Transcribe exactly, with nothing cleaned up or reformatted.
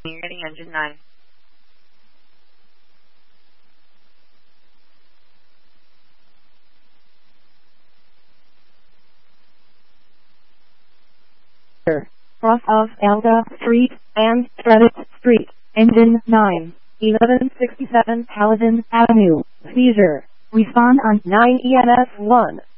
Ready, engine nine. Cross of Elda Street and Stratus Street, engine nine, eleven sixty-seven Paladin Avenue, seizure. Respond on nine E M S one.